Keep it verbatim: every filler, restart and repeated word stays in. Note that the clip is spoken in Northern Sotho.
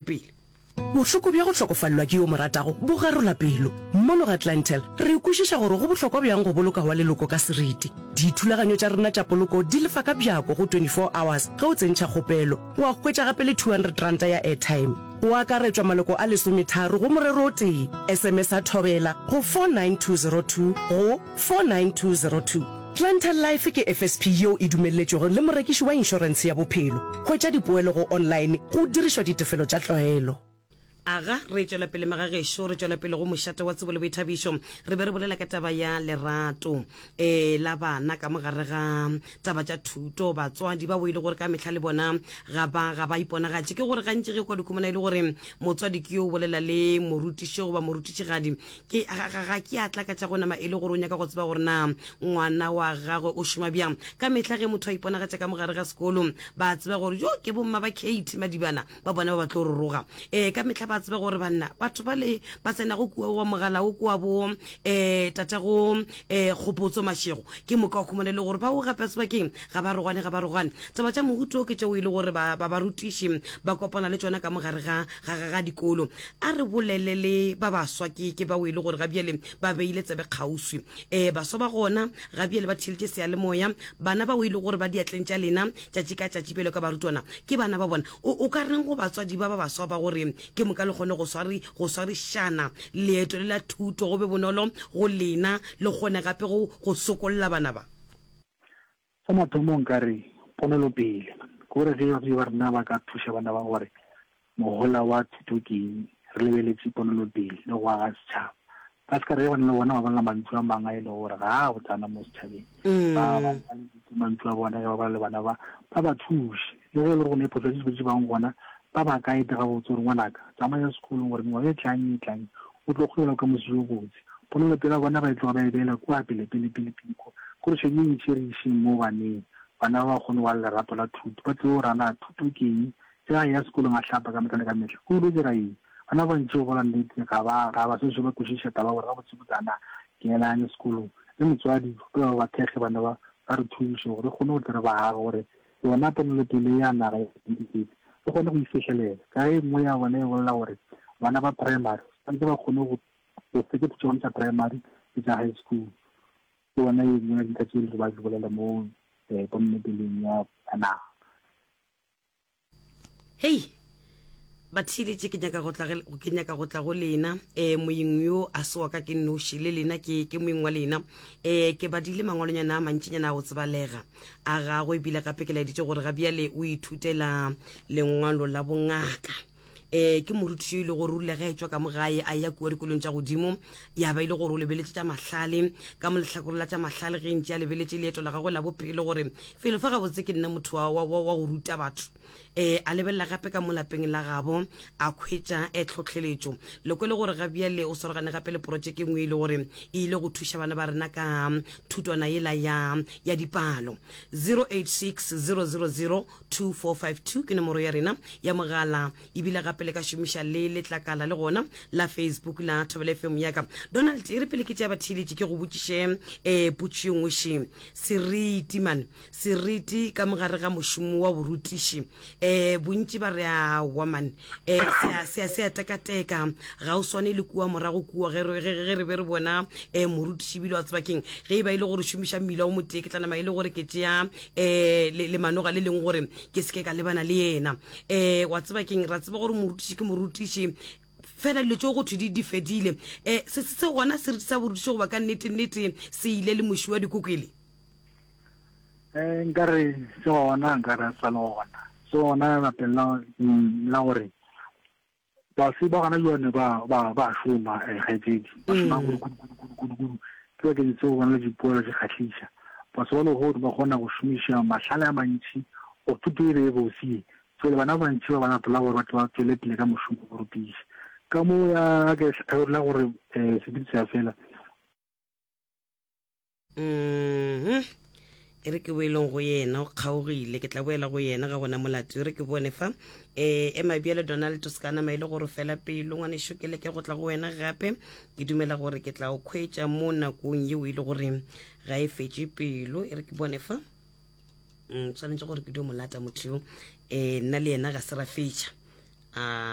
pele bohloko bja go hlokofallwa ke yo moratago bo garola pelo mono ga Clientele re ikwešiša gore go bohlokwa bjang go boloka wa leloko ka seriti dithulaganyo tša rena tša poloko di lefa ka bjako go twenty-four hours ge o tsentšha kgopelo wa hwetša gape le two hundred ranta ya airtime o akaretswa maloko a lesometharo go morero o tee sms a thobela go four nine two zero two go four nine two zero two. Clientele Life ke F S P yo e dumelletšwego le morekiši wa inšorense ya bophelo hwetša dipoelo go online go dirišwa ditefelo tša tlwaelo. aga re tšwela pele magagešo re tšwela pele go mošate wa tsebo le boithabišo re be re bolela ka taba ya lerato eh la bana ka mogare ga taba tša thuto batswadi ba boile gore ka mehla le bona ga ba ga ba iponagatše ke gore gantši ge kwa dikomona ile gore motswadi ke yo o bolela le morutiši goba morutišigadi ke ga ke atla ka tša gona ma ile gore o nyaka go tseba gore na ngwana wa gagwe o šoma bjang ka mehla ge motho a iponagatše ka mogare ga sekolo ba tseba gore jo ke bomma ba Kate Madibana ba bona ba batlo roroga eh ka mehla ba tseba gore banna batho ba le ba tsena go kua wa mogala o kua bo eh tatago eh khopotso mashego ke moka o khumane le gore ba o gape tseba keng ga ba rogane ga ba rogane tsaba tša mohuto ke tšeo ile gore ba ba rutiši ba kopana le tsona ka mogare ga ga dikolo a re bolele le ba baswa ke ke ba o ile gore ga biele ba beile tsebe kgauswi eh baswa ba gona ga biele ba thiltše se ya le moya bana ba o ile gore ba diatleng tša lena tša tšika tša tšipelo ka barutwana ke bana ba bona o ka reng go batswadi ba ba baswa ba gore ke moka le gone go swari go swarišana leeto le la thuto go be bonolo go lena le gone gape go go sokolla bana ba sa mathomo nkare ponelo pele gore ge ba ba rena ba ka thuša bana ba gore mogola wa thuto ke re lebeletse ponelo pele le go aga setšhaba ka se ka re bana le bona ba bala mantšu a mangwe e le gore ga go tsana mo setšhabeng ba ba mantšu a bona ba ba le bana ba ba ba thuše le ge le go ne potsa ditšo bang gona ba ba ka ite ga botse gore ngwanaka tsamaya sekolong gore ngwa e tlang e tlang o tlo kgwela ka mosi yo botse ponelo pele bona ba itloga ba e beela kwa pele pele pele pele ko gore tšhedi e ntšherišeng mo baneng bana ba kgone wa lerato la thuto ba tseo rana thuto ke eng se ga ya sekolong a hlapa ka metlane ka metlha ko ile dira eng bana ba ntse go la nnete ga ba ga ba se se ba kwešiša taba gore ga botse botsana ke elane sekolong le motswadi ba ba thekge bana ba ba re thuše gore kgone go dira ba ga gore yona ponelo pele ya naga ya le gone go ifešhelela ka e nngwe ya bona e bolela gore bana ba primary santse ba kgone go sekete tsone tša primary le tša high school ke bona e nngwe ya dintlha tše le ba di bolela mo ponelopeleng ya naga hei bathiletse ke nyaka go tla ke nyaka go tla go lena eh moyeng yo a soa ka ke noši le lena ke ke moyeng wa lena eh ke badile mangwalonyana a mantšinyana go tsebalega a ga go ebile gape ke la ditše gore ga biale o ithutela lengwalo la bongaka eh ke morutiši ile gore o le ga etswa ka mogae a ya kua dikolong tša godimo ya ba ile gore o lebeletse tša mahlale ka moletlhakorola tša mahlale ge ntše a lebeletse leeto la gagwe la bophelo gore felo fa ga botse ke nna motho wa go ruta batho eh a lebelela gape ka molapeng la gabo a khwetša e tlhotlheletšo leko le gore ga biale o sorogane gape le projeke ngwe ile gore e ile go thuša bana ba rena ka thutwana yela ya ya dipalo zero eight six zero zero zero two four five two ke nomoro ya rena ya mogala ebile gape le ka šomiša le letlakala le gona la Facebook la Thobela F M yaka Donald e re pele ke tša bathiletse ke go botšiše eh potšo ngwe she seriti man seriti ka mogare ga mošomo wa borutiši eh bontši ba re a woman eh se se a tekateka ga o swane le kua morago kua ge re ge re be re bona eh morutiši bile wa tsebakeng ge ba ile gore šomiša mmila o motee ke tlana ma ile gore ke tšea eh le manoga le leng gore ke seke ka lebana le yena eh wa tsebakeng ra tseba gore morutiši ke morutiši fela le tšo go thudi di fedile eh se se gona se re tsa borutiši go ba ka nnete nnete se ile le moši wa dikokele eh nkare se gona nkare sa le gona so ona la pela la gore ba se ba gana yone ba ba ba šoma e gaetsedi ba šoma go go ke ke ntse go bona dipoelo di khatlisa ba se le go ba gona go šomiša mahlale a mantši o thuto e bo se so le bana ba ntši ba bana tla gore batho ba tswele pele ka mošomo go rutiša ka mo ya ke la gore eh se ditse ya fela mhm e re ke boelong go yena o kgaogile ke tla boela go yena ga gona molato e re ke bone fa eh e mabiele Donald Toscana ma ile gore fela pelo ngwane shokele ke go tla go wena gape ke dumela gore ke tla o khwetša mo nakong ye o ile gore ga e fetše pelo e re ke bone fa mm tshwanetse gore ke dio molata motho eh nna le yena ga se ra fetša a